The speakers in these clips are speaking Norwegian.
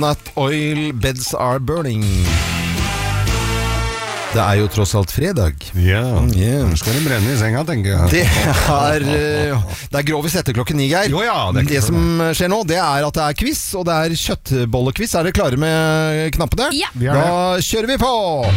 Midnight Oil Beds Are Burning. Det jo tross alt fredag. Ja, nå skal det brenne i senga, tenker jeg. Det grovis etter klokken 9, Geir. Jo, ja, det som skjer nå, det at det quiz, og det kjøttbollequiz. Dere klare med knappene? Ja. Da kjører vi på!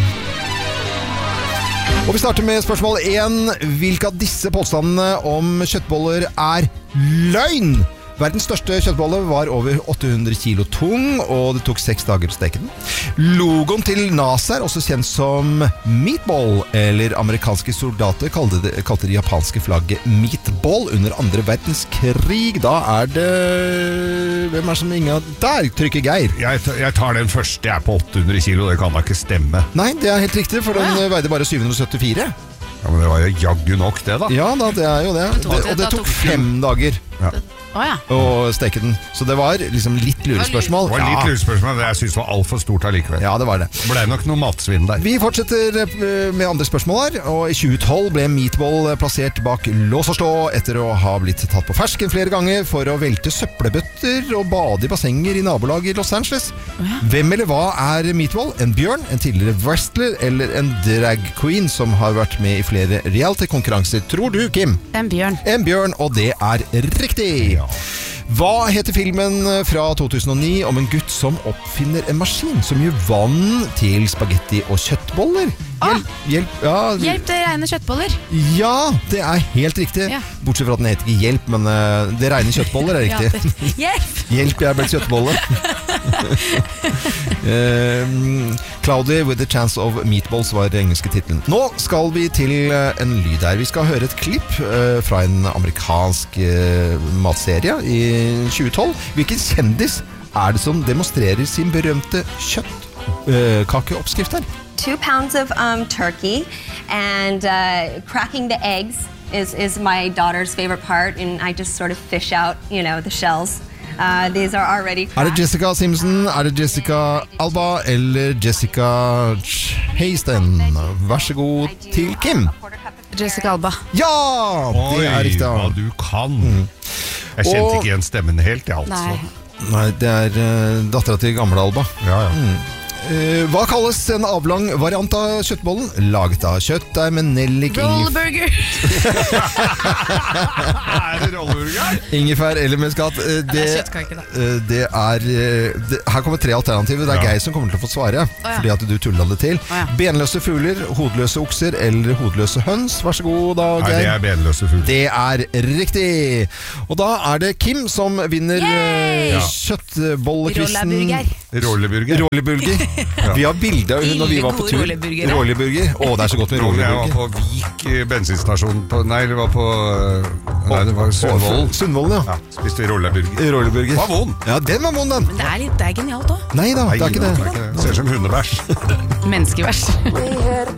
Og vi starter med spørsmål 1. Hvilke av disse påstandene om kjøttboller løgn? Verdens største kjøttbolle var over 800 kilo tung, og det tok 6 dager å steke den. Logoen til NASA også kjent som meatball, eller amerikanske soldater kalte det japanske flagget meatball under andre verdenskrig. Da det... Hvem som ingen... Der trykker Geir. Jeg tar den første, jeg på 800 kilo, det kan da ikke stemme. Nei, det helt riktig, for den veide bare 774. Ja, men det var jo jaggu nok det da. Ja, det jo det. Og det tok 5 dager. Ja. Og steke den. Så det var liksom litt lurespørsmål. Det var litt lurespørsmål, men jeg synes det var alt for stort allikevel. Ja, det var det. Det ble nok noe matsvinn der. Vi fortsetter med andre spørsmål her. Og i 2012 ble meatball plassert bak lås og slå etter å ha blitt tatt på fersken flere ganger for å velte søppelbøtter og bade i bassenger i nabolag i Los Angeles. Hvem eller hva meatball? En bjørn, en tidligere wrestler eller en drag queen som har vært med i flere reality-konkurranser? Tror du, Kim? En bjørn. En bjørn, og det riktig. Hva heter filmen fra 2009 om en gutt som oppfinner en maskin som gjør vann til spagetti og kjøttboller? Hjelp, Hjelp, det regner kjøttboller. Ja, det helt riktig. Ja. Bortsett fra at den heter ikke hjelp, men det regner kjøttboller riktig. Hjelp! Hjelp, jeg ble kjøttbolle. Cloudy with a Chance of Meatballs var den engelske titlen. Nå skal vi til en lyd her. Vi skal høre et klipp fra en amerikansk matserie i 2012. Hvilken kjendis det som demonstrerer sin berømte kjøttkakeoppskrift her? 2 pounds of turkey and cracking the eggs is my daughter's favorite part, and I just sort of fish out, the shells. These are already cracked. Det Jessica Simpson, det Jessica Alba eller Jessica Chastain? Vær så god til Kim. Jessica Alba. Ja, det riktig. Hva du kan. Jeg kjente ikke igjen stemmen helt, altså. Nei, det datteren til gamle Alba. Ja. Hva kalles en avlang variant av kjøttbollen? Laget av kjøttdeig med nellik, Rolleburger. Det rolleburger? ingefær eller muskat. Det kjøttkake da. Her kommer 3 alternativer. Det Geir som kommer til å få svare, fordi at du tullet det til. Benløse fugler, hodeløse okser eller hodeløse høns. Vær så god da, Geir. Nei, det benløse fugler. Det riktig. Og da det Kim som vinner kjøttbollequizen. Rolleburger. Vi har bilder når vi var på tur. Rolleburger. Det så godt med rolleburger. Jeg var på Vik bensinstasjon det var på det var Sundvolden. Sundvolden, ja. Spiste vi rolleburger. Det var vond. Ja, den var vond, den. Men det er genialt også. Nei da, det ikke det. Det ser ut som hundebæsj. Menneskevers.